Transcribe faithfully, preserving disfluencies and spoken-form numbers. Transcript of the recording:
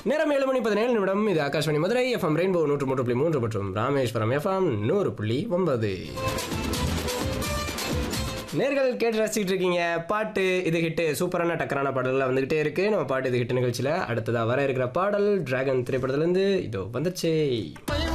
நேரம் ஏழு மணி பதினேழு நிமிடம். இது ஆகாஷ்வாணி மதுரை எஃப்எம் ரெயின்போ நூற்று மூன்று புள்ளி மூன்று மற்றும் ராமேஸ்வரம் எஃப்எம் நூறு புள்ளி ஒன்பது. நேர்கள் கேட்டு ரசிச்சுட்டு இருக்கீங்க பாட்டு இது ஹிட்டு. சூப்பரான டக்கரான பாடல்கள் வந்துகிட்டே இருக்கு நம்ம பாட்டு இது ஹிட் நிகழ்ச்சியில. அடுத்ததா வர இருக்கிற பாடல் டிராகன் திரைப்படத்துல இருந்து இதோ வந்துச்சு.